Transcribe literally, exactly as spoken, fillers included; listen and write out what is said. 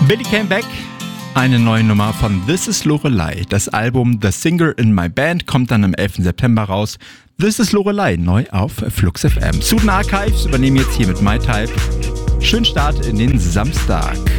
Billy Came Back, eine neue Nummer von This is Lorelei. Das Album The Singer in My Band kommt dann am elften September raus. This is Lorelei, neu auf Flux F M. Student Archives übernehmen jetzt hier mit MyType. Schönen Start in den Samstag.